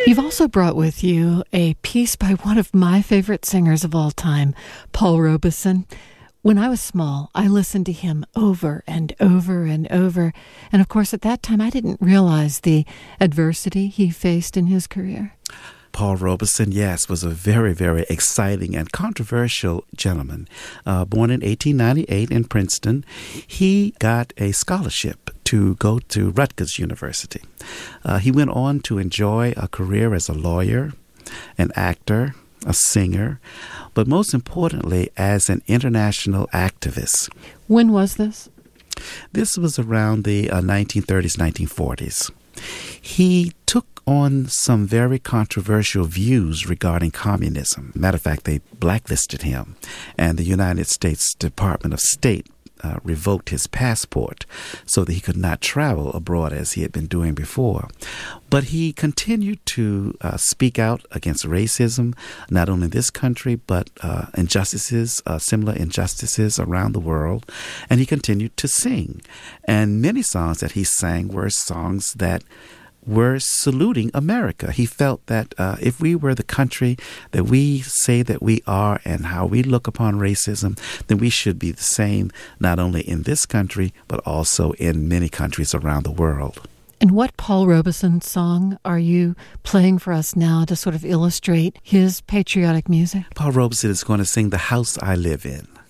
You've also brought with you a piece by one of my favorite singers of all time, Paul Robeson. When I was small, I listened to him over and over and over. And of course, at that time, I didn't realize the adversity he faced in his career. Paul Robeson, yes, was a very, very exciting and controversial gentleman. Born in 1898 in Princeton, he got a scholarship to go to Rutgers University. He went on to enjoy a career as a lawyer, an actor, a singer, but most importantly, as an international activist. When was this? This was around the 1930s, 1940s. He took on some very controversial views regarding communism. Matter of fact, they blacklisted him, and the United States Department of State revoked his passport so that he could not travel abroad as he had been doing before. But he continued to speak out against racism, not only in this country, but injustices, similar injustices around the world. And he continued to sing. And many songs that he sang were songs that were saluting America. He felt that if we were the country that we say that we are and how we look upon racism, then we should be the same, not only in this country, but also in many countries around the world. And what Paul Robeson song are you playing for us now to sort of illustrate his patriotic music? Paul Robeson is going to sing The House I Live In.